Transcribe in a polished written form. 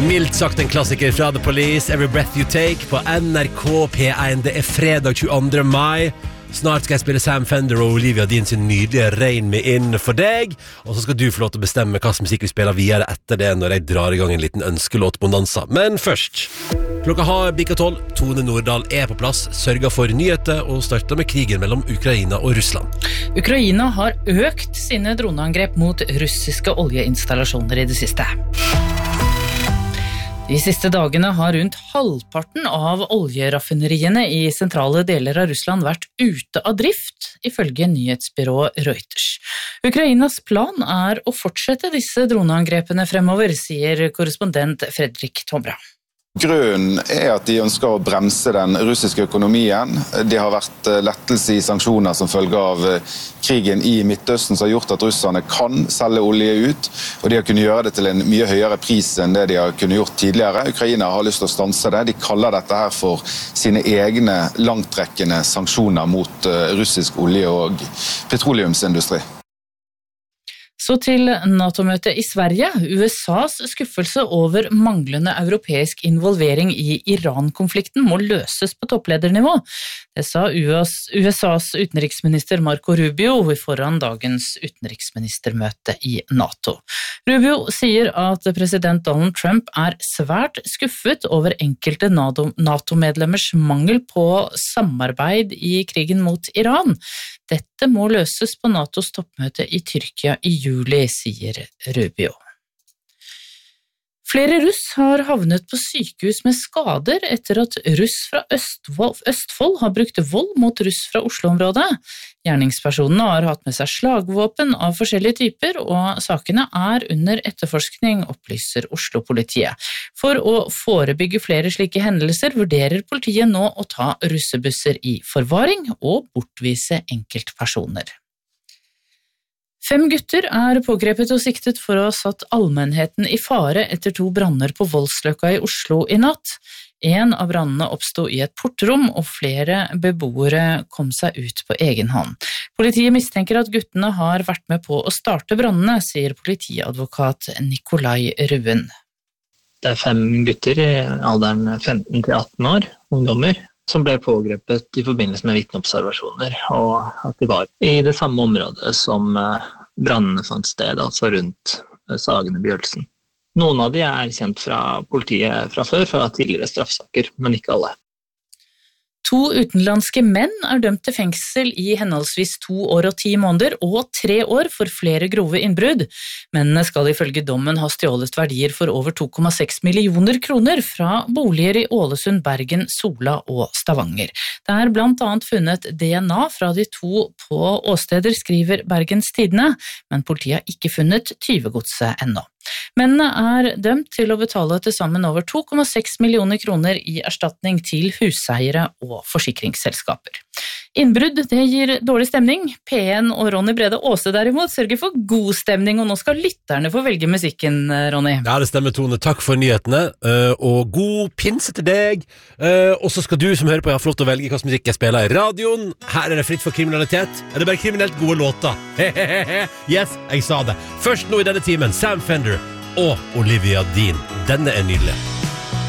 Mildt sagt en klassiker fra The Police, Every Breath You Take, på NRK P1. Det fredag 22. mai. Snart skal jeg spille Sam Fender og Olivia Dean sin nydelige Rain Me In for deg. Og så skal du få lov til å bestemme hva musikk vi spiller videre etter det, når jeg drar i gang en liten ønskelåtbonanza. Men først, klokka har bikket 12. Tone Nordahl på plass, sørger for nyheter og starter med krigen mellom Ukraina og Russland. Ukraina har økt sine droneangrep mot russiske oljeinstallasjoner i det siste. De siste dagene har rundt halvparten av oljeraffineriene i sentrale deler av Russland vært ute av drift, ifølge nyhetsbyrået Reuters. Ukrainas plan å fortsette disse droneangrepene fremover, sier korrespondent Fredrik Tomra. Grunnen at de ønsker å bremse den russiske økonomien. Det har vært lettelse i sanksjoner som følge av krigen i Midtøsten, som har gjort at russerne kan selge olje ut, og de har kunnet gjøre det til en mye høyere pris enn det de har kunnet gjort tidligere. Ukraina har lyst til å stanse det. De kaller dette her for sine egne langtrekkende sanksjoner mot russisk olje- og petroleumsindustri. Så til NATO-møtet i Sverige. USAs skuffelse over manglende europeisk involvering i Iran-konflikten må løses på toppledernivå. Det sa USAs utenriksminister Marco Rubio foran dagens utenriksministermøte i NATO. Rubio sier at president Donald Trump svært skuffet over enkelte NATO-medlemmers mangel på samarbeid i krigen mot Iran. Dette må løses på NATOs toppmøte i Tyrkia i juli, sier Rubio. Flere russ har havnet på sykehus med skader etter at russ fra Østfold har brukt vold mot russ fra Oslo-området. Gjerningspersonene har hatt med seg slagvåpen av forskjellige typer, og sakene under etterforskning, opplyser Oslo-politiet. For å forebygge flere slike hendelser vurderer politiet nå å ta russebusser i forvaring og bortvise enkeltpersoner. 5 gutter pågrepet og siktet for å ha satt allmennheten i fare etter 2 branner på Voldsløkka i Oslo i natt. En av brannene oppstod i et portrom, og flere beboere kom seg ut på egen hånd. Politiet mistenker at guttene har vært med på å starte brannene, sier politiadvokat Nikolai Ruen. Det 5 gutter i alderen 15 til 18 år, ungdommer, som ble pågrepet i forbindelse med vitneobservasjoner, og at de var i det samme området som brannene fant sted, altså rundt Sagene Bjølsen. Noen av de kjent fra politiet fra før, fra tidligere straffsaker, men ikke alle. 2 utenlandske menn dømt til fengsel i henholdsvis 2 år og 10 måneder og 3 år for flere grove innbrudd. Mennene skal ifølge dommen ha stjålet verdier for over 2,6 millioner kroner fra boliger i Ålesund, Bergen, Sola og Stavanger. Det blant annet funnet DNA fra de 2 på åsteder, skriver Bergens Tidende, men politiet har ikke funnet tyvegodset ennå. Mennene dømt til å betale til sammen over 2,6 millioner kroner i erstatning til huseiere og forsikringsselskaper. Innbrudd, det gir dårlig stemning. P1 og Ronny Brede Aase derimot sørger for god stemning, og nå skal lytterne få velge musikken, Ronny. Ja, det stemmer, Tone. Takk for nyhetene, og god pinse til deg. Og så skal du som hører på få lov til å velge hva musikk jeg spiller i radioen. Her det fritt for kriminalitet. Det bare kriminelt gode låter? Yes, jeg sa det. Først nå i denne timen, Sam Fender og Olivia Dean. Denne nydelig.